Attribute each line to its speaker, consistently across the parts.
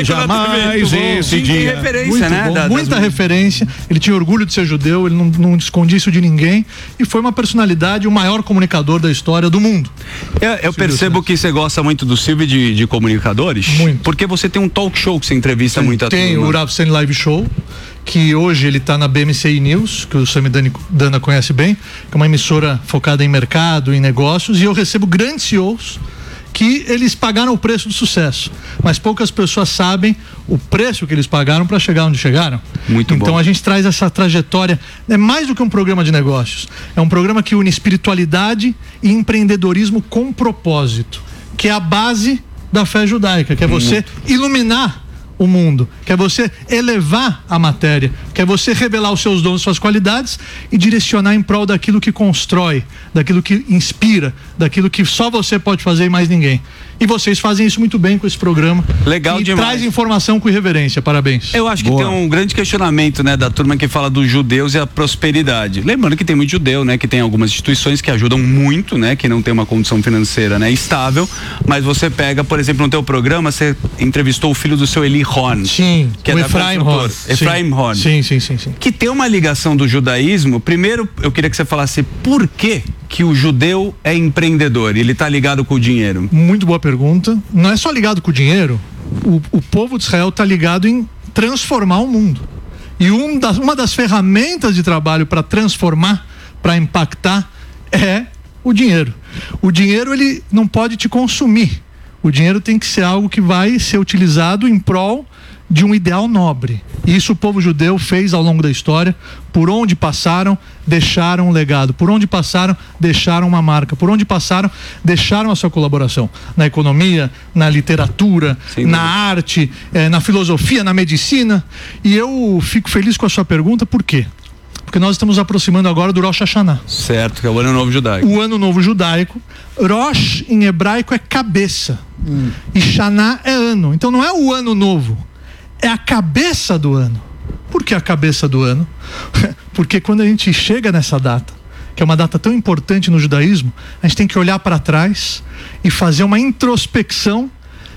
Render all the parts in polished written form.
Speaker 1: jamais esse dia.
Speaker 2: Referência, né?
Speaker 3: Muita referência. Ele tinha orgulho de ser judeu, ele não escondia isso de ninguém e foi uma personalidade, o maior comunicador da história do mundo.
Speaker 2: Eu percebo que você gosta muito do Silvio de comunicadores.
Speaker 3: Muito.
Speaker 2: Porque você tem um talk show que você entrevista muita turma.
Speaker 3: Tem o Rav Sen Live Show, que hoje ele está na BMCI News, que o Sam Dana conhece bem, que é uma emissora focada em mercado, em negócios, e eu recebo grandes CEOs que eles pagaram o preço do sucesso, mas poucas pessoas sabem o preço que eles pagaram para chegar onde chegaram.
Speaker 2: Muito bom.
Speaker 3: Então a gente traz essa trajetória, é mais do que um programa de negócios, é um programa que une espiritualidade e empreendedorismo com propósito, que é a base da fé judaica, que é você iluminar o mundo, que é você elevar a matéria, que é você revelar os seus dons, suas qualidades e direcionar em prol daquilo que constrói, daquilo que inspira, daquilo que só você pode fazer e mais ninguém. E vocês fazem isso muito bem com esse programa.
Speaker 2: Legal
Speaker 3: e
Speaker 2: demais.
Speaker 3: Traz informação com irreverência. Parabéns.
Speaker 2: Eu acho que tem um grande questionamento, né, da turma que fala dos judeus e a prosperidade. Lembrando que tem muito judeu, né, que tem algumas instituições que ajudam muito, né, que não tem uma condição financeira, né, estável, mas você pega, por exemplo, no teu programa, você entrevistou o filho do seu Eli Horn.
Speaker 3: Sim,
Speaker 2: que é
Speaker 3: o Efraim Horn.
Speaker 2: Efraim Horn.
Speaker 3: Sim.
Speaker 2: Que tem uma ligação do judaísmo. Primeiro, eu queria que você falasse por que o judeu é empreendedor, ele está ligado com o dinheiro.
Speaker 3: Muito boa pergunta. Não é só ligado com o dinheiro, o povo de Israel está ligado em transformar o mundo. E uma das ferramentas de trabalho para transformar, para impactar, é o dinheiro. O dinheiro, ele não pode te consumir. O dinheiro tem que ser algo que vai ser utilizado em prol de um ideal nobre. E isso o povo judeu fez ao longo da história. Por onde passaram, deixaram um legado. Por onde passaram, deixaram uma marca. Por onde passaram, deixaram a sua colaboração. Na economia, na literatura, na arte, na filosofia, na medicina. E eu fico feliz com a sua pergunta, por quê? Porque nós estamos aproximando agora do Rosh Hashanah.
Speaker 2: Certo, que é o Ano Novo Judaico.
Speaker 3: O Ano Novo Judaico. Rosh, em hebraico, é cabeça. E Shana é ano. Então não é o Ano Novo. É a cabeça do ano. Por que a cabeça do ano? Porque quando a gente chega nessa data, que é uma data tão importante no judaísmo, a gente tem que olhar para trás e fazer uma introspecção,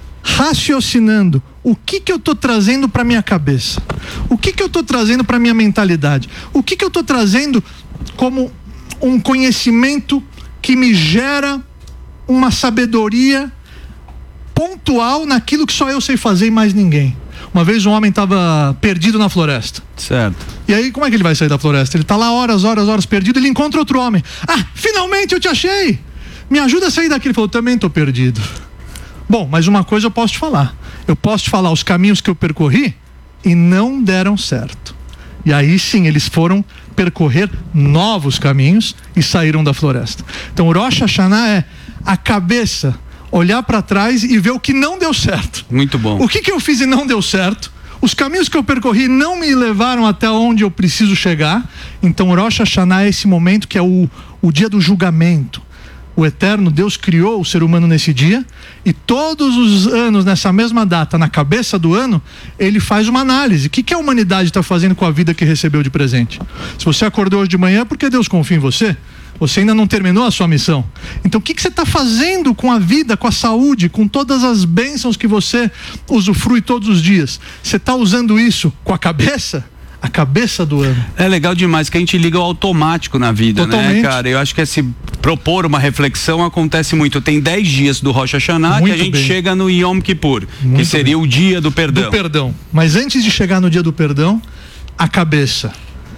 Speaker 3: raciocinando o que eu estou trazendo para minha cabeça, o que eu estou trazendo para minha mentalidade, o que eu estou trazendo como um conhecimento que me gera uma sabedoria pontual naquilo que só eu sei fazer e mais ninguém. Uma vez um homem estava perdido na floresta.
Speaker 2: Certo.
Speaker 3: E aí como é que ele vai sair da floresta? Ele está lá horas perdido, ele encontra outro homem. Ah, finalmente eu te achei! Me ajuda a sair daqui. Ele falou, também estou perdido. Bom, mas uma coisa eu posso te falar. Eu posso te falar os caminhos que eu percorri e não deram certo. E aí sim, eles foram percorrer novos caminhos e saíram da floresta. Então o Rosh Hashanah é a cabeça, olhar para trás e ver o que não deu certo.
Speaker 2: Muito bom.
Speaker 3: O que eu fiz e não deu certo? Os caminhos que eu percorri não me levaram até onde eu preciso chegar. Então Rosh Hashanah é esse momento que é o dia do julgamento. O Eterno, Deus criou o ser humano nesse dia e todos os anos, nessa mesma data, na cabeça do ano, ele faz uma análise. O que a humanidade está fazendo com a vida que recebeu de presente? Se você acordou hoje de manhã, é porque Deus confia em você. Você ainda não terminou a sua missão. Então o que você está fazendo com a vida, com a saúde, com todas as bênçãos que você usufrui todos os dias? Você está usando isso com a cabeça? A cabeça do ano.
Speaker 2: É legal demais que a gente liga o automático na vida,
Speaker 3: totalmente,
Speaker 2: né, cara? Eu acho que esse propor uma reflexão acontece muito. Tem 10 dias do Rosh Hashanah que a gente chega no Yom Kippur, que seria o dia do perdão.
Speaker 3: Do perdão. Mas antes de chegar no dia do perdão, a cabeça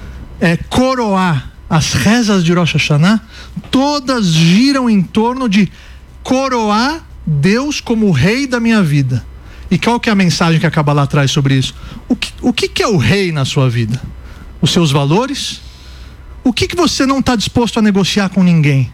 Speaker 3: é coroar as rezas de Rosh Hashanah, todas giram em torno de coroar Deus como o rei da minha vida. E qual que é a mensagem que a Kabbalah traz sobre isso? O que é o rei na sua vida? Os seus valores? O que você não está disposto a negociar com ninguém?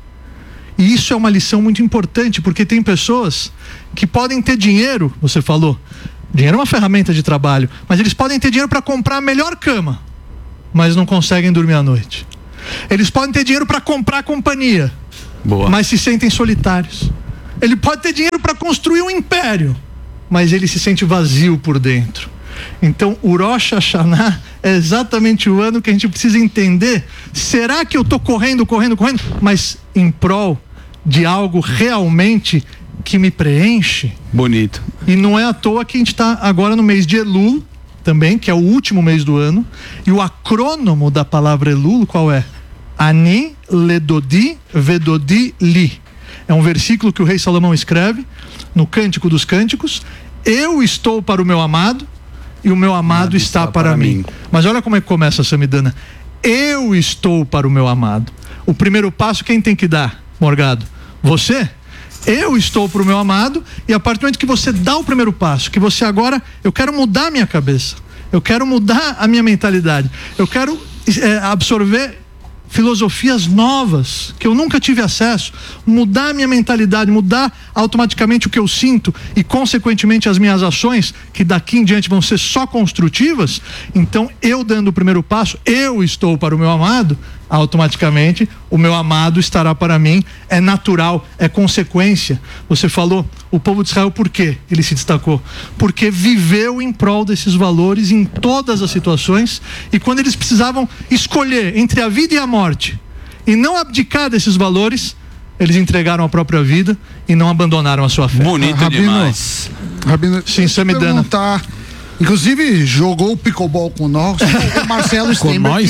Speaker 3: E isso é uma lição muito importante, porque tem pessoas que podem ter dinheiro, você falou, dinheiro é uma ferramenta de trabalho, mas eles podem ter dinheiro para comprar a melhor cama, mas não conseguem dormir à noite. Eles podem ter dinheiro para comprar companhia, mas se sentem solitários. Ele pode ter dinheiro para construir um império, mas ele se sente vazio por dentro. Então o Rosh Hashanah é exatamente o ano que a gente precisa entender, será que eu estou correndo, mas em prol de algo realmente que me preenche.
Speaker 2: Bonito.
Speaker 3: E não é à toa que a gente está agora no mês de Elul, também, que é o último mês do ano. E o acrônomo da palavra Elul, qual é? Ani ledodi vedodi li. É um versículo que o rei Salomão escreve no Cântico dos Cânticos. Eu estou para o meu amado e o meu amado está para mim. Mas olha como é que começa a Samidana. Eu estou para o meu amado. O primeiro passo quem tem que dar, Morgado? Você? Eu estou para o meu amado, e a partir do momento que você dá o primeiro passo, que você agora, eu quero mudar a minha cabeça, eu quero mudar a minha mentalidade, eu quero absorver filosofias novas que eu nunca tive acesso, mudar a minha mentalidade, mudar automaticamente o que eu sinto e consequentemente as minhas ações, que daqui em diante vão ser só construtivas. Então eu dando o primeiro passo, eu estou para o meu amado, automaticamente o meu amado estará para mim. É natural, é consequência. Você falou, o povo de Israel, por quê ele se destacou? Porque viveu em prol desses valores em todas as situações, e quando eles precisavam escolher entre a vida e a morte e não abdicar desses valores, eles entregaram a própria vida e não abandonaram a sua fé.
Speaker 2: Bonito demais.
Speaker 4: Rabino,
Speaker 3: sim, Samidana.
Speaker 4: Inclusive jogou o pickleball com nós, o Marcelo Stember,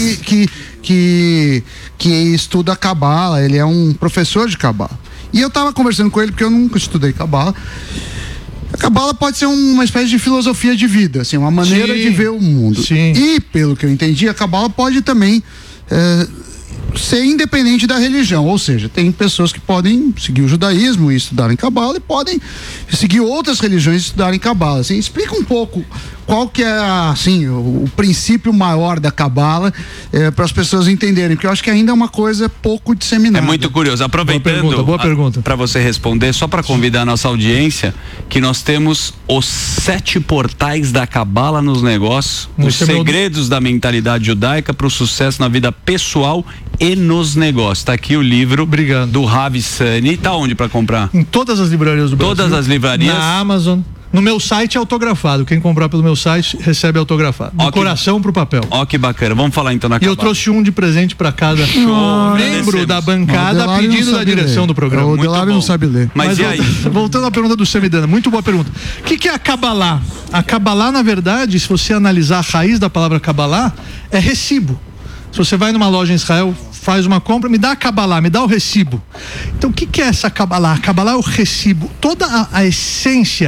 Speaker 4: que estuda Cabala, ele é um professor de Cabala. E eu tava conversando com ele, porque eu nunca estudei Cabala. A Cabala pode ser uma espécie de filosofia de vida, assim, uma maneira de ver o mundo.
Speaker 3: Sim.
Speaker 4: E, pelo que eu entendi, a Cabala pode também ser independente da religião, ou seja, tem pessoas que podem seguir o judaísmo e estudarem Cabala, e podem seguir outras religiões e estudarem Cabala. Assim, explica um pouco qual que é, assim, o princípio maior da Cabala, para as pessoas entenderem, porque eu acho que ainda é uma coisa pouco disseminada.
Speaker 2: É muito curioso. Aproveitando,
Speaker 3: boa pergunta.
Speaker 2: Para você responder, só para convidar a nossa audiência, que nós temos os 7 portais da Cabala nos negócios, os segredos da mentalidade judaica para o sucesso na vida pessoal e nos negócios. Tá aqui o livro do Ravi Sani. Tá onde para comprar?
Speaker 3: Em todas as livrarias do Brasil.
Speaker 2: Todas as livrarias.
Speaker 3: Na Amazon. No meu site é autografado. Quem comprar pelo meu site recebe autografado. Do coração pro papel.
Speaker 2: Ó, que bacana. Vamos falar então na Cabala.
Speaker 3: E eu trouxe um de presente para cada membro da bancada a pedido da direção do programa.
Speaker 4: O Delário não sabe ler.
Speaker 2: Mas e aí?
Speaker 3: Voltando à pergunta do Samidana, muito boa pergunta. O que é a Kabbalah? A Kabbalah, na verdade, se você analisar a raiz da palavra Kabbalah, é recibo. Se você vai numa loja em Israel, faz uma compra, me dá a Kabbalah, me dá o recibo. Então o que é essa Kabbalah? A Kabbalah é o recibo. Toda a essência,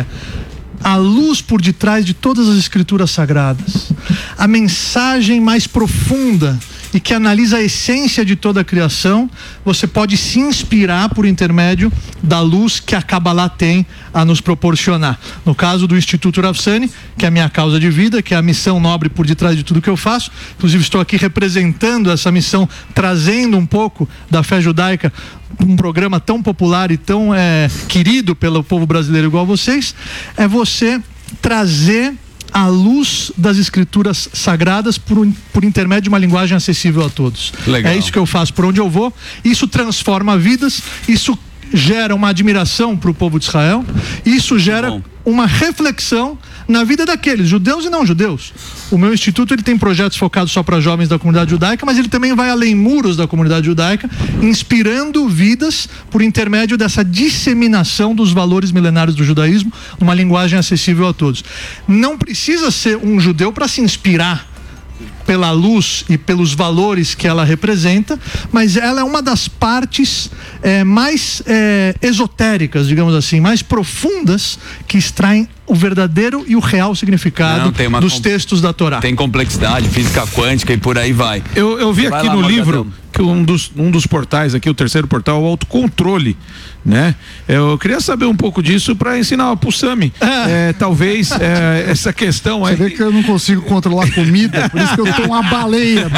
Speaker 3: a luz por detrás de todas as escrituras sagradas, a mensagem mais profunda e que analisa a essência de toda a criação, você pode se inspirar por intermédio da luz que a Kabbalah tem a nos proporcionar. No caso do Instituto Rav Sani, que é a minha causa de vida, que é a missão nobre por detrás de tudo que eu faço, inclusive estou aqui representando essa missão, trazendo um pouco da fé judaica, um programa tão popular e tão querido pelo povo brasileiro igual vocês, é você trazer a luz das escrituras sagradas por intermédio de uma linguagem acessível a todos.
Speaker 2: Legal.
Speaker 3: É isso que eu faço por onde eu vou. Isso transforma vidas, isso gera uma admiração para o povo de Israel, isso gera uma reflexão na vida daqueles, judeus e não judeus. O meu instituto, ele tem projetos focados só para jovens da comunidade judaica, mas ele também vai além muros da comunidade judaica, inspirando vidas por intermédio dessa disseminação dos valores milenários do judaísmo, numa linguagem acessível a todos. Não precisa ser um judeu para se inspirar pela luz e pelos valores que ela representa, mas ela é uma das partes mais esotéricas, digamos assim, mais profundas, que extraem o verdadeiro e o real significado dos textos da Torá.
Speaker 2: Tem complexidade, física quântica e por aí vai.
Speaker 1: Eu vi aqui no livro que um dos portais aqui, o terceiro portal, é o autocontrole, né? Eu queria saber um pouco disso para ensinar pro Sami. Talvez essa questão aí.
Speaker 4: Você vê que eu não consigo controlar comida, por isso que eu tô uma baleia.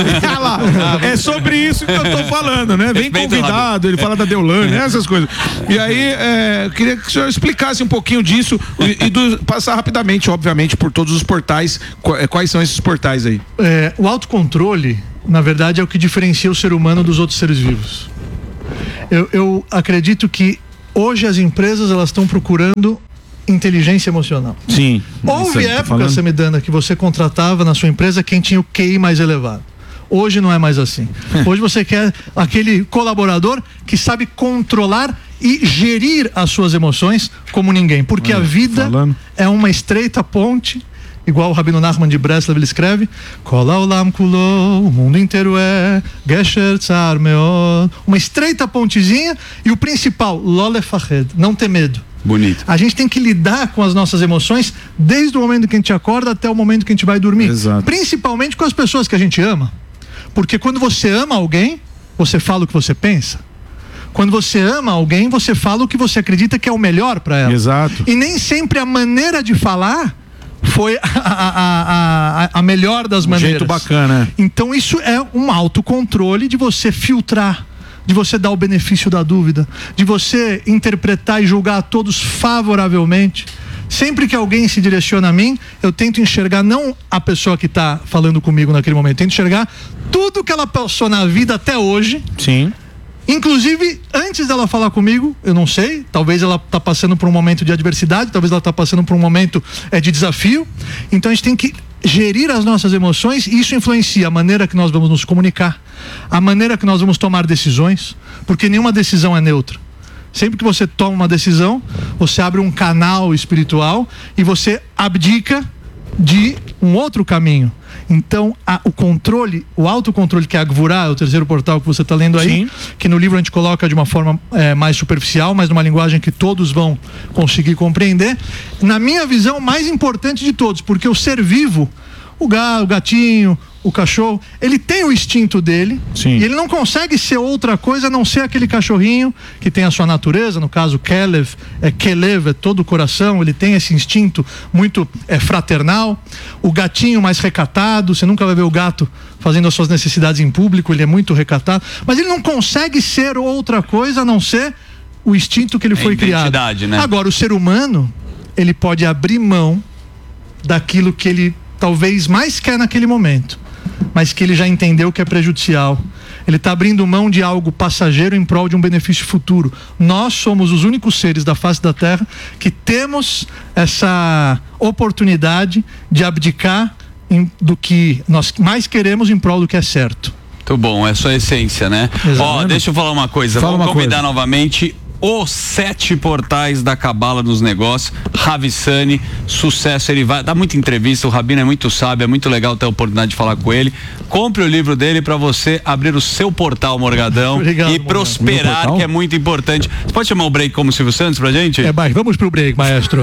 Speaker 1: É sobre isso que eu tô falando, né? Vem convidado, ele fala da Deolane, essas coisas. E aí, eu queria que o senhor explicasse um pouquinho disso e passar rapidamente, obviamente, por todos os portais. Quais são esses portais aí?
Speaker 3: O autocontrole, na verdade, é o que diferencia o ser humano dos outros seres vivos. Eu acredito que hoje as empresas, elas estão procurando inteligência emocional.
Speaker 1: Sim.
Speaker 3: Houve época, Samidana, que você contratava na sua empresa quem tinha o QI mais elevado. Hoje não é mais assim. Hoje você quer aquele colaborador que sabe controlar e gerir as suas emoções como ninguém, porque a vida é uma estreita ponte, igual o Rabino Nachman de Breslov ele escreve, Kol haolam kulo, o mundo inteiro é Gesher Tzar Meod, uma estreita pontezinha, e o principal, Lo lefached, não ter medo.
Speaker 2: Bonito.
Speaker 3: A gente tem que lidar com as nossas emoções desde o momento que a gente acorda até o momento que a gente vai dormir.
Speaker 1: Exato.
Speaker 3: Principalmente com as pessoas que a gente ama. Porque quando você ama alguém, você fala o que você pensa. Quando você ama alguém, você fala o que você acredita que é o melhor para ela.
Speaker 1: Exato.
Speaker 3: E nem sempre a maneira de falar foi a melhor das maneiras.
Speaker 1: Jeito bacana.
Speaker 3: Então isso é um autocontrole de você filtrar, de você dar o benefício da dúvida, de você interpretar e julgar a todos favoravelmente. Sempre que alguém se direciona a mim, eu tento enxergar não a pessoa que está falando comigo naquele momento, eu tento enxergar tudo que ela passou na vida até hoje.
Speaker 1: Sim.
Speaker 3: Inclusive, antes dela falar comigo, eu não sei, talvez ela está passando por um momento de adversidade, talvez ela está passando por um momento de desafio. Então a gente tem que gerir as nossas emoções, e isso influencia a maneira que nós vamos nos comunicar, a maneira que nós vamos tomar decisões, porque nenhuma decisão é neutra. Sempre que você toma uma decisão, você abre um canal espiritual e você abdica de um outro caminho. Então, o controle, o autocontrole, que é a Gvurá, o terceiro portal que você está lendo aí, sim, que no livro a gente coloca de uma forma mais superficial, mas numa linguagem que todos vão conseguir compreender, na minha visão, mais importante de todos, porque o ser vivo, o gatinho, o cachorro, ele tem o instinto dele, sim, e ele não consegue ser outra coisa a não ser aquele cachorrinho que tem a sua natureza, no caso Kelev, é todo o coração, ele tem esse instinto muito fraternal. O gatinho mais recatado, você nunca vai ver o gato fazendo as suas necessidades em público, ele é muito recatado, mas ele não consegue ser outra coisa a não ser o instinto que ele foi criado.
Speaker 2: Né?
Speaker 3: Agora, o ser humano, ele pode abrir mão daquilo que ele talvez mais quer naquele momento, mas que ele já entendeu que é prejudicial. Ele está abrindo mão de algo passageiro em prol de um benefício futuro. Nós somos os únicos seres da face da Terra que temos essa oportunidade de abdicar do que nós mais queremos em prol do que é certo.
Speaker 2: Muito bom, é sua essência, né? Ó, deixa eu falar uma coisa. Vamos convidar novamente os 7 portais da Cabala nos negócios. Ravi Sani, sucesso, ele vai dar muita entrevista, o Rabino é muito sábio, é muito legal ter a oportunidade de falar com ele. Compre o livro dele para você abrir o seu portal, Morgadão. Obrigado, e prosperar, que é muito importante. Você pode chamar o break como Silvio Santos pra gente?
Speaker 3: Mas vamos pro break, maestro.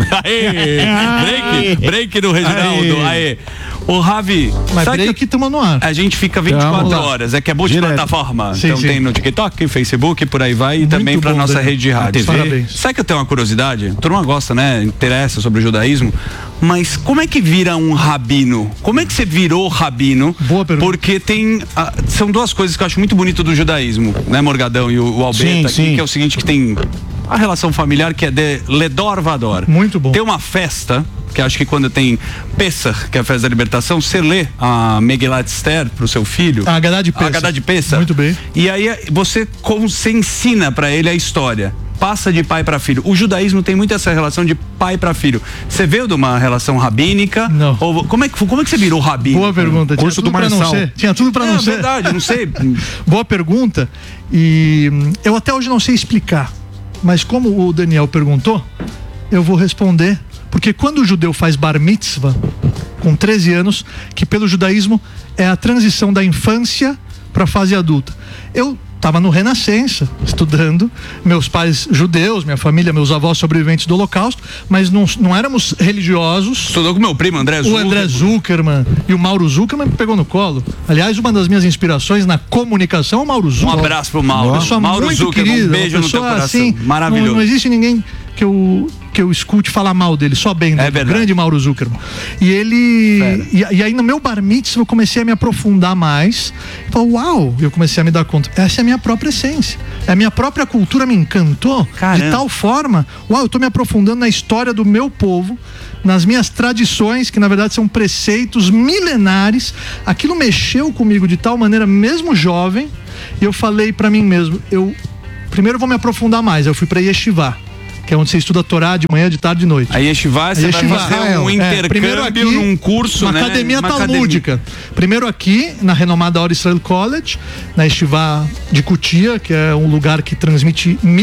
Speaker 2: break do Reginaldo. Aê. Ô, Ravi,
Speaker 3: mas break que estamos no ar.
Speaker 2: A gente fica 24 horas, que é boa de plataforma. Sim, então sim, tem no TikTok, Facebook, por aí vai, e muito também pra nossa rede de rádio.
Speaker 3: Parabéns.
Speaker 2: Sabe que eu tenho uma curiosidade? A turma gosta, né? Interessa sobre o judaísmo. Mas como é que vira um rabino? Como é que você virou rabino?
Speaker 3: Boa pergunta.
Speaker 2: Porque são duas coisas que eu acho muito bonito do judaísmo, né, Morgadão e o Albeta, aqui, que é o seguinte, que tem a relação familiar, que é de Ledor Vador.
Speaker 3: Muito bom.
Speaker 2: Tem uma festa, que acho que quando tem Pessah, que é a festa da libertação, você lê a Megillat Esther pro seu filho.
Speaker 3: A Haggadah de Pessah.
Speaker 2: Muito bem. E aí você ensina para ele a história. Passa de pai para filho. O judaísmo tem muito essa relação de pai para filho. Você veio de uma relação rabínica?
Speaker 3: Não.
Speaker 2: Ou como é que você virou rabino?
Speaker 3: Boa pergunta.
Speaker 1: Curso do Marçal.
Speaker 3: Tinha tudo para não ser.
Speaker 2: É verdade, não sei.
Speaker 3: Boa pergunta. E eu até hoje não sei explicar. Mas como o Daniel perguntou, eu vou responder. Porque quando o judeu faz bar mitzvah, com 13 anos, que pelo judaísmo é a transição da infância para a fase adulta. Eu estava no Renascença, estudando, meus pais judeus, minha família, meus avós sobreviventes do Holocausto, mas não éramos religiosos.
Speaker 2: Estudou com meu primo, André Zuckerman.
Speaker 3: O André Zuckerman e o Mauro Zuckerman me pegou no colo. Aliás, uma das minhas inspirações na comunicação é o Mauro Zuckerman.
Speaker 2: Um abraço pro Mauro.
Speaker 3: Pessoa
Speaker 2: Mauro
Speaker 3: muito
Speaker 2: Zuckerman,
Speaker 3: querida,
Speaker 2: um beijo no teu coração.
Speaker 3: Assim,
Speaker 2: maravilhoso.
Speaker 3: Não existe ninguém que eu escute falar mal dele, só bem dele,
Speaker 2: verdade.
Speaker 3: Grande Mauro Zuckerman. E ele e aí no meu bar mitzvah eu comecei a me aprofundar mais. Falei, uau, eu comecei a me dar conta, essa é a minha própria essência, a minha própria cultura me encantou. Caramba. De tal forma, eu tô me aprofundando na história do meu povo, nas minhas tradições, que na verdade são preceitos milenares. Aquilo mexeu comigo de tal maneira, mesmo jovem, e eu falei pra mim mesmo, primeiro eu vou me aprofundar mais. Eu fui pra Yeshivá, que é onde você estuda a Torá de manhã, de tarde e de noite.
Speaker 2: A Yeshivá, você vai fazer um intercâmbio aqui, num curso,
Speaker 3: uma academia talmúdica. Primeiro aqui, na renomada Or Israel College, na Yeshivá de Kutia, que é um lugar que transmite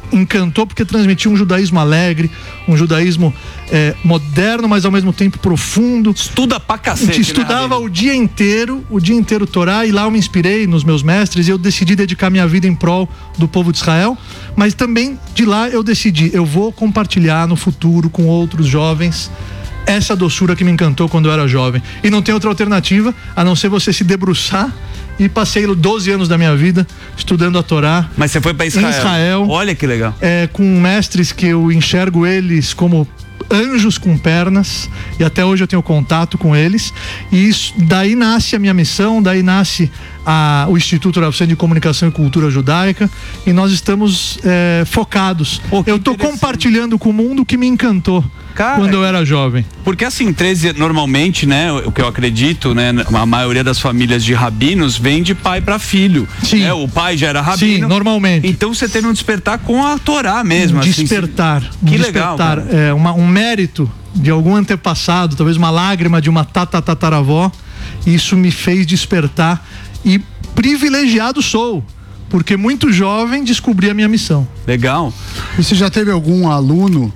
Speaker 3: encantou porque transmitia um judaísmo alegre, um judaísmo moderno, mas ao mesmo tempo profundo.
Speaker 2: Estuda pra cacete.
Speaker 3: A gente estudava o dia inteiro Torá, e lá eu me inspirei nos meus mestres e eu decidi dedicar minha vida em prol do povo de Israel, mas também de lá eu decidi, eu vou compartilhar no futuro com outros jovens essa doçura que me encantou quando eu era jovem. E não tem outra alternativa a não ser você se debruçar. E passei 12 anos da minha vida estudando a Torá.
Speaker 2: Mas você foi para Israel?
Speaker 3: Em Israel.
Speaker 2: Olha que legal.
Speaker 3: Com mestres que eu enxergo eles como anjos com pernas, e até hoje eu tenho contato com eles, e isso, daí nasce a minha missão, daí nasce o Instituto Rav Sein de Comunicação e Cultura Judaica, e nós estamos focados. Eu estou compartilhando com o mundo o que me encantou. Cara, quando eu era jovem.
Speaker 2: Porque assim, 13, normalmente, né, o que eu acredito, né, a maioria das famílias de rabinos vem de pai para filho.
Speaker 3: Sim.
Speaker 2: Né? O pai já era rabino.
Speaker 3: Sim, normalmente.
Speaker 2: Então você teve um despertar com a Torá mesmo.
Speaker 3: Despertar.
Speaker 2: Assim, que legal.
Speaker 3: Um mérito de algum antepassado, talvez uma lágrima de uma tataravó. Isso me fez despertar, e privilegiado sou, porque muito jovem descobri a minha missão.
Speaker 2: Legal.
Speaker 4: E você já teve algum aluno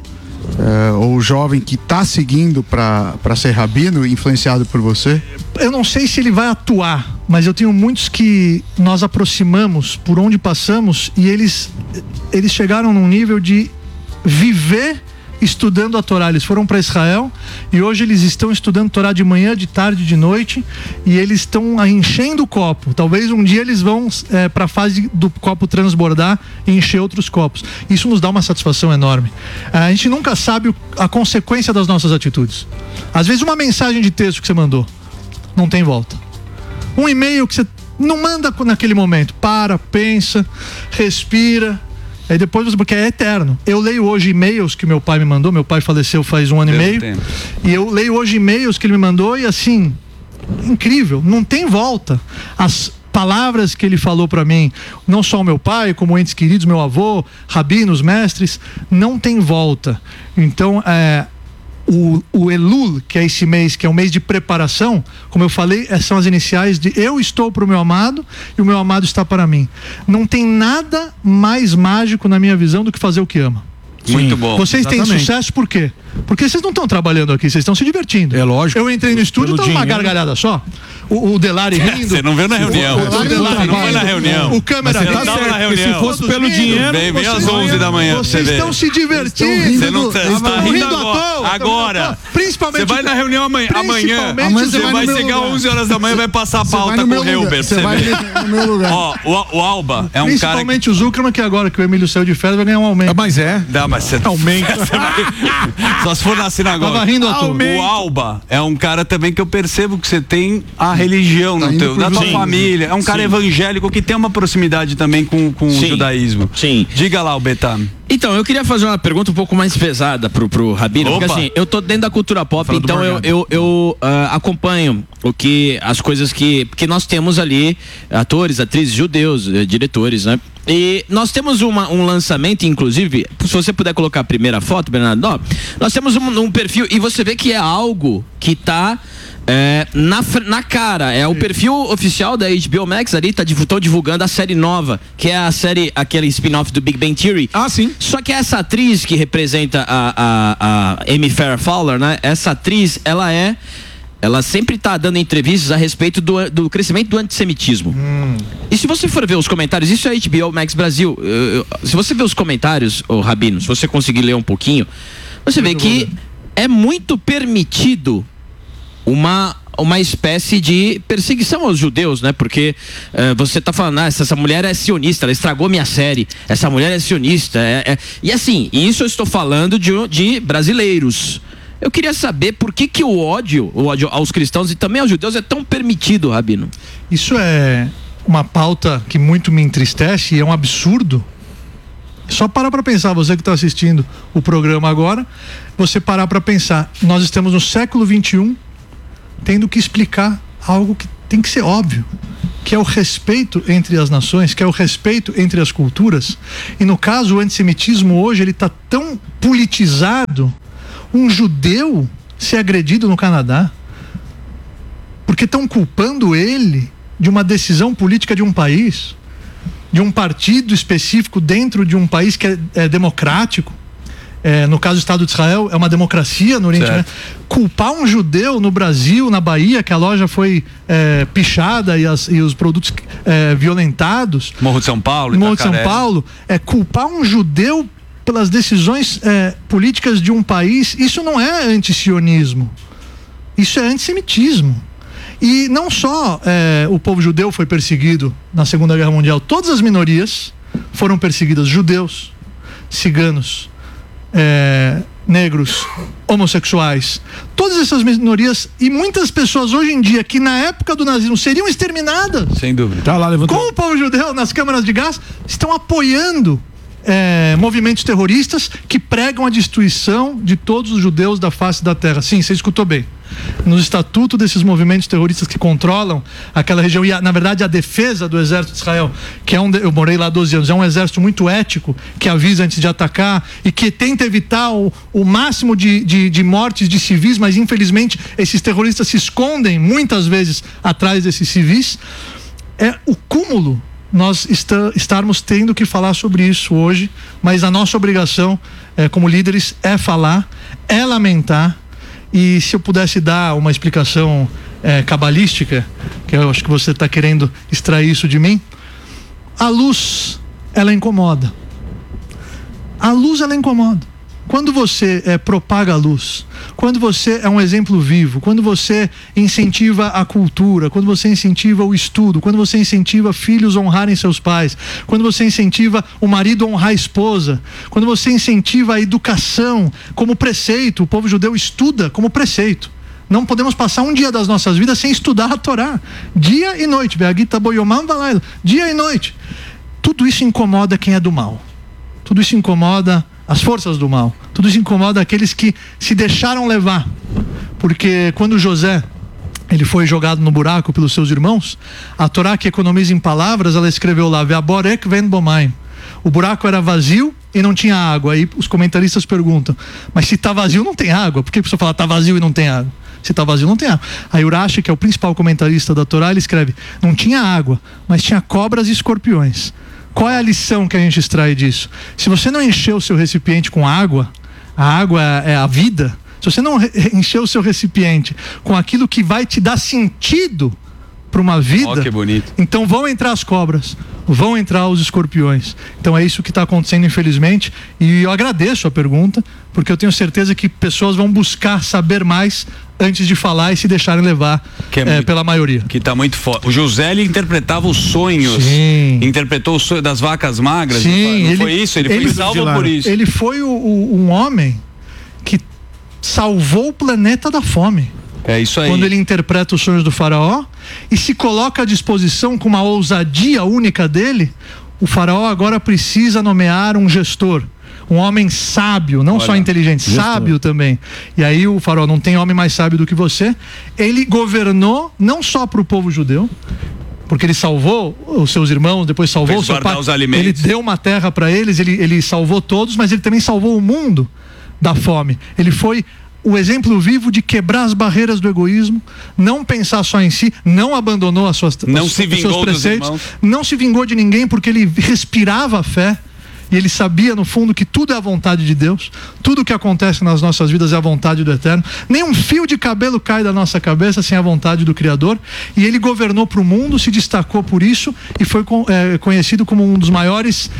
Speaker 4: ou jovem que está seguindo para ser rabino, influenciado por você?
Speaker 3: Eu não sei se ele vai atuar, mas eu tenho muitos que nós aproximamos por onde passamos, e eles chegaram num nível de viver estudando a Torá. Eles foram para Israel e hoje eles estão estudando Torá de manhã, de tarde, de noite, e eles estão enchendo o copo. Talvez um dia eles vão para a fase do copo transbordar e encher outros copos. Isso nos dá uma satisfação enorme. A gente nunca sabe a consequência das nossas atitudes. Às vezes uma mensagem de texto que você mandou não tem volta. Um e-mail que você não manda naquele momento. Pensa, respira. Aí depois porque é eterno. Eu leio hoje e-mails que meu pai me mandou. Meu pai faleceu faz 1 ano e meio. E eu leio hoje e-mails que ele me mandou, e assim, incrível, não tem volta. As palavras que ele falou para mim, não só o meu pai, como entes queridos, meu avô, rabinos, mestres, não tem volta. Então, o Elul, que é esse mês, que é um mês de preparação, como eu falei, são as iniciais de eu estou para o meu amado e o meu amado está para mim. Não tem nada mais mágico na minha visão do que fazer o que ama.
Speaker 2: Muito bom.
Speaker 3: Vocês têm sucesso por quê? Porque vocês não estão trabalhando aqui, vocês estão se divertindo.
Speaker 1: É lógico.
Speaker 3: Eu entrei no estúdio e estava uma gargalhada só. O Delari rindo.
Speaker 2: Você não veio na reunião.
Speaker 3: O Delari
Speaker 2: não foi na reunião.
Speaker 3: O câmera rindo.
Speaker 2: Não na reunião.
Speaker 1: Se fosse pelo dinheiro,
Speaker 2: vem às 11 da manhã.
Speaker 3: Vocês estão se divertindo.
Speaker 2: Você não está rindo agora.
Speaker 3: Principalmente.
Speaker 2: Você vai na reunião amanhã. Você vai chegar às 11 horas da manhã e vai passar a pauta com o Helber.
Speaker 4: Você vai no meu lugar.
Speaker 2: Ó, o Alba é um cara.
Speaker 3: Principalmente o Zuckerman, que agora que o Emílio saiu de férias vai ganhar um aumento.
Speaker 1: Mas
Speaker 2: Não, mas você
Speaker 1: aumenta.
Speaker 2: Só se for na sinagoga.
Speaker 3: Tava rindo à toa.
Speaker 2: O Alba é um cara também que eu percebo que você tem a religião na tua família. É um cara evangélico que tem uma proximidade também com o judaísmo.
Speaker 5: Sim.
Speaker 2: Diga lá, Betano.
Speaker 5: Então, eu queria fazer uma pergunta um pouco mais pesada pro Rabino, porque assim, eu tô dentro da cultura pop, então eu acompanho as coisas que nós temos ali, atores, atrizes, judeus, diretores, né? E nós temos um lançamento, inclusive, se você puder colocar a primeira foto, Bernardo, nós temos um perfil, e você vê que é algo que tá na cara, é o perfil oficial da HBO Max ali, estão divulgando a série nova, que é a série, aquele spin-off do Big Bang Theory.
Speaker 1: Ah, sim.
Speaker 5: Só que essa atriz que representa a Amy Farrah Fowler, né? Essa atriz, ela sempre tá dando entrevistas a respeito do crescimento do antissemitismo. E se você for ver os comentários, isso é HBO Max Brasil, se você ver os comentários, Rabino, se você conseguir ler um pouquinho, você vê que é muito permitido uma espécie de perseguição aos judeus, né? Porque você tá falando, essa mulher é sionista, ela estragou minha série, essa mulher é sionista, e assim, isso eu estou falando de brasileiros. Eu queria saber por que o ódio aos cristãos e também aos judeus é tão permitido, Rabino.
Speaker 3: Isso é uma pauta que muito me entristece e é um absurdo. Só parar para pensar, você que está assistindo o programa agora, você parar para pensar, nós estamos no século XXI, tendo que explicar algo que tem que ser óbvio, que é o respeito entre as nações, que é o respeito entre as culturas. E no caso, o antissemitismo hoje, ele está tão politizado. Um judeu ser agredido no Canadá porque estão culpando ele de uma decisão política de um país. de um partido específico dentro de um país que é democrático. No caso do Estado de Israel, é uma democracia no Oriente Médio. Culpar um judeu no Brasil, na Bahia, que a loja foi pichada e os produtos violentados.
Speaker 2: Morro de São Paulo,
Speaker 3: Morro de São Paulo, culpar um judeu pelas decisões políticas de um país, isso não é antisionismo, isso é antissemitismo. E não só o povo judeu foi perseguido na Segunda Guerra Mundial, todas as minorias foram perseguidas, judeus, ciganos, negros, homossexuais, todas essas minorias, e muitas pessoas hoje em dia que na época do nazismo seriam exterminadas,
Speaker 2: sem dúvida,
Speaker 3: com o povo judeu nas câmaras de gás, estão apoiando movimentos terroristas que pregam a destruição de todos os judeus da face da terra. Sim, você escutou bem. Nos estatutos desses movimentos terroristas que controlam aquela região, e na verdade a defesa do exército de Israel, que eu morei lá 12 anos, é um exército muito ético, que avisa antes de atacar e que tenta evitar o máximo de mortes de civis, mas infelizmente esses terroristas se escondem muitas vezes atrás desses civis. É o cúmulo nós estarmos tendo que falar sobre isso hoje, mas a nossa obrigação como líderes é falar, é lamentar. E se eu pudesse dar uma explicação cabalística, que eu acho que você está querendo extrair isso de mim, a luz, ela incomoda. A luz, ela incomoda. Quando você propaga a luz, quando você é um exemplo vivo, quando você incentiva a cultura, quando você incentiva o estudo, quando você incentiva filhos a honrarem seus pais, quando você incentiva o marido a honrar a esposa, quando você incentiva a educação como preceito, o povo judeu estuda como preceito. Não podemos passar um dia das nossas vidas sem estudar a Torá, dia e noite, dia e noite. Tudo isso incomoda quem é do mal. Tudo isso incomoda as forças do mal. Tudo isso incomoda aqueles que se deixaram levar. Porque quando José ele foi jogado no buraco pelos seus irmãos, a Torá, que economiza em palavras, ela escreveu lá: Ve'aborek ven bomaim. O buraco era vazio e não tinha água. Aí os comentaristas perguntam: mas se está vazio não tem água? Por que a pessoa fala está vazio e não tem água? Se está vazio não tem água. Aí Urashi, que é o principal comentarista da Torá, ele escreve: não tinha água, mas tinha cobras e escorpiões. Qual é a lição que a gente extrai disso? Se você não encher o seu recipiente com água, a água é a vida. Se você não encher o seu recipiente com aquilo que vai te dar sentido para uma vida,
Speaker 2: que bonito.
Speaker 3: Então vão entrar as cobras, vão entrar os escorpiões. Então é isso que está acontecendo, infelizmente. E eu agradeço a pergunta, porque eu tenho certeza que pessoas vão buscar saber mais antes de falar e se deixarem levar pela maioria.
Speaker 2: Que está muito forte. O José, ele interpretava os sonhos.
Speaker 3: Sim.
Speaker 2: Interpretou o sonho das vacas magras.
Speaker 3: Sim,
Speaker 2: não foi isso? Ele foi salvo por isso.
Speaker 3: Ele foi um homem que salvou o planeta da fome.
Speaker 2: É isso aí.
Speaker 3: Quando ele interpreta os sonhos do faraó e se coloca à disposição com uma ousadia única dele, o faraó agora precisa nomear um gestor, um homem sábio, não só inteligente, sábio também. E aí o faraó: não tem homem mais sábio do que você. Ele governou não só para o povo judeu, porque ele salvou os seus irmãos, depois salvou o seu pai, ele deu uma terra para eles, ele salvou todos, mas ele também salvou o mundo da fome. Ele foi o exemplo vivo de quebrar as barreiras do egoísmo, não pensar só em si, não abandonou os seus preceitos, não se vingou de ninguém, porque ele respirava a fé e ele sabia no fundo que tudo é a vontade de Deus, tudo que acontece nas nossas vidas é a vontade do Eterno, nenhum fio de cabelo cai da nossa cabeça sem a vontade do Criador. E ele governou para o mundo, se destacou por isso e foi conhecido como um dos maiores.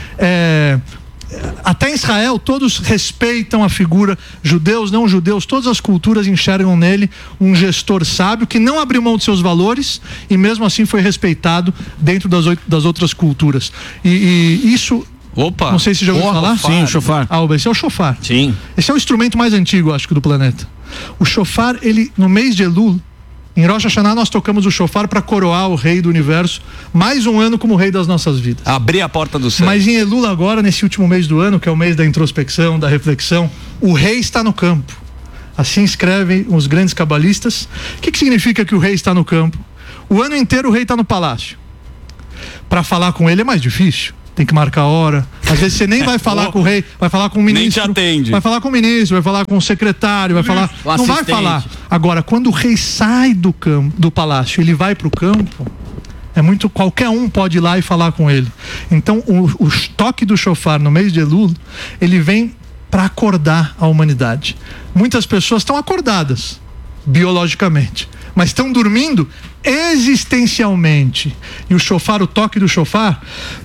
Speaker 3: Até em Israel todos respeitam a figura, judeus, não judeus, todas as culturas enxergam nele um gestor sábio que não abriu mão de seus valores e mesmo assim foi respeitado dentro das outras culturas. E isso, não sei se já ouviu falar.
Speaker 5: Sim, o shofar.
Speaker 3: Esse é o shofar.
Speaker 5: Sim.
Speaker 3: Esse é o instrumento mais antigo, acho que, do planeta. O shofar, ele, no mês de Elul, em Rosh Hashanah, nós tocamos o shofar para coroar o rei do universo, mais um ano como rei das nossas vidas.
Speaker 2: Abrir a porta do céu.
Speaker 3: Mas em Elul agora, nesse último mês do ano, que é o mês da introspecção, da reflexão, o rei está no campo. Assim escrevem os grandes cabalistas. O que significa que o rei está no campo? O ano inteiro o rei está no palácio. Para falar com ele é mais difícil. Tem que marcar a hora. Às vezes você nem vai falar com o rei, vai falar com o ministro.
Speaker 2: Nem te atende.
Speaker 3: Vai falar com o ministro, vai falar com o secretário, vai falar. Não vai falar. Agora, quando o rei sai do palácio, ele vai para o campo, Qualquer um pode ir lá e falar com ele. Então, o toque do shofar no mês de Elul, ele vem para acordar a humanidade. Muitas pessoas estão acordadas biologicamente, mas estão dormindo existencialmente. E o shofar, o toque do shofar,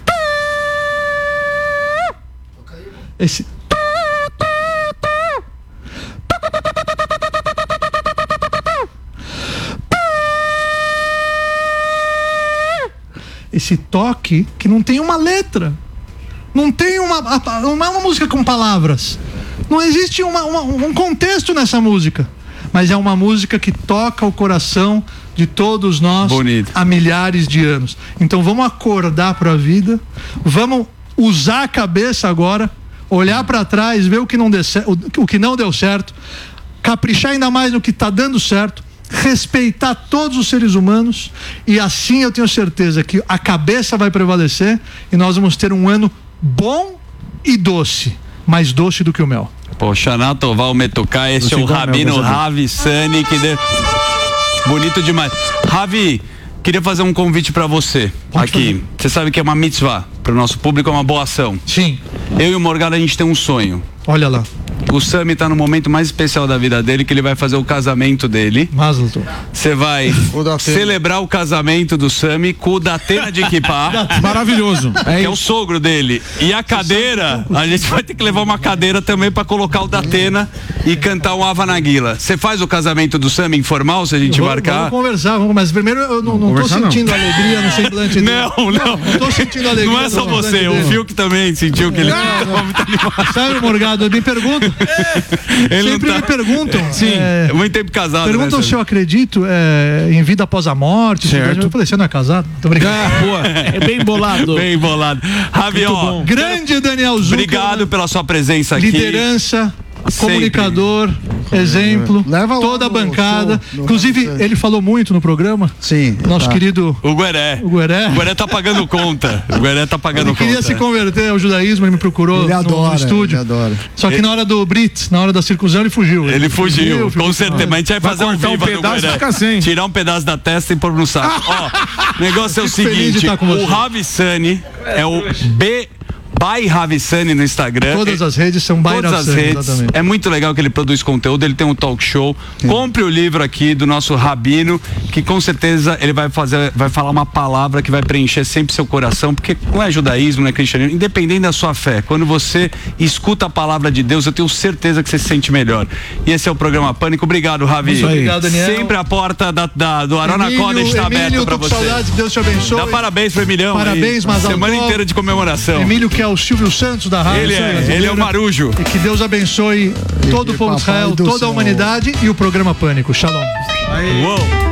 Speaker 3: esse toque que não tem uma letra, não tem não é uma música com palavras, não existe um contexto nessa música, mas é uma música que toca o coração de todos nós. Bonito. Há milhares de anos. Então vamos acordar para a vida, vamos usar a cabeça agora, olhar para trás, ver o que não deu certo, caprichar ainda mais no que está dando certo, respeitar todos os seres humanos, e assim eu tenho certeza que a cabeça vai prevalecer e nós vamos ter um ano bom e doce, mais doce do que o mel.
Speaker 2: Poxa, Natoval Metukai, esse é o Rabino Ravi Sani, que bonito demais. Ravi, queria fazer um convite para você. Pode aqui. Fazer. Você sabe que é uma mitzvah, para o nosso público é uma boa ação.
Speaker 3: Sim.
Speaker 2: Eu e o Morgado, a gente tem um sonho.
Speaker 3: Olha lá.
Speaker 2: O Sami está no momento mais especial da vida dele, que ele vai fazer o casamento dele. Você vai celebrar o casamento do Sami com o Datena de Kippah.
Speaker 1: Maravilhoso.
Speaker 2: Que é o sogro dele. E a cadeira, a gente vai ter que levar uma cadeira também para colocar o Datena e cantar um Ava Nagila. Você faz o casamento do Sami informal, se a gente marcar?
Speaker 3: Vamos conversar, mas primeiro eu não tô sentindo alegria no semblante dele.
Speaker 2: Não
Speaker 3: tô sentindo alegria.
Speaker 2: Não é só você, o Fiuk também sentiu que ele ficou muito animado.
Speaker 3: Sabe, Morgado, me perguntam. Sempre me perguntam.
Speaker 2: Sim, muito tempo casado.
Speaker 3: Perguntam se eu acredito em vida após a morte.
Speaker 1: Certo.
Speaker 3: Eu falei, você não é casado? Muito obrigado.
Speaker 5: É bem bolado.
Speaker 2: Bem bolado. Ravi, ó,
Speaker 3: grande Daniel Zuckerman.
Speaker 2: Obrigado pela sua presença aqui.
Speaker 3: Liderança, comunicador, exemplo,
Speaker 4: Leva
Speaker 3: toda a bancada.
Speaker 4: show,
Speaker 3: Inclusive, ele falou muito no programa.
Speaker 4: Sim.
Speaker 3: Nosso querido
Speaker 2: O Gueré.
Speaker 3: O Gueré
Speaker 2: tá pagando conta.
Speaker 3: Ele queria se converter ao judaísmo, ele me procurou no estúdio.
Speaker 4: Ele adora.
Speaker 3: Só que na hora do Brit, na hora da circuncisão, ele fugiu.
Speaker 2: Ele fugiu, com certeza. Mas a gente vai fazer um viva do Gueré. Tirar um pedaço da testa e pôr no saco. Ó, o negócio é o seguinte: o Ravi Sani é o By Ravi Sani no Instagram.
Speaker 3: Todas as redes são By Ravi Sani, exatamente.
Speaker 2: É muito legal que ele produz conteúdo, ele tem um talk show. Sim. Compre o livro aqui do nosso Rabino, que com certeza ele vai falar uma palavra que vai preencher sempre seu coração, porque não é judaísmo, não é cristianismo, independente da sua fé. Quando você escuta a palavra de Deus, eu tenho certeza que você se sente melhor. E esse é o programa Pânico. Obrigado, Ravi.
Speaker 3: Obrigado, Daniel.
Speaker 2: Sempre a porta do Arona Kodesh está aberta para você.
Speaker 3: Saudades, Deus te abençoe.
Speaker 2: Dá parabéns pro Emilhão.
Speaker 3: Parabéns, mas
Speaker 2: semana inteira de comemoração.
Speaker 3: Emílio, que é o Silvio Santos da rádio.
Speaker 2: Ele é o Marujo.
Speaker 3: E que Deus abençoe todo o povo de Israel, toda a humanidade e o programa Pânico. Shalom.
Speaker 2: Uou.